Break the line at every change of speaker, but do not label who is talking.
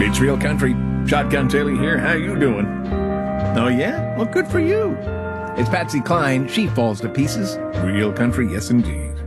It's Real Country. Shotgun Tilly here. How you doing? Oh, yeah? Well, good for you. It's Patsy Cline. She falls to pieces. Real Country, yes, indeed.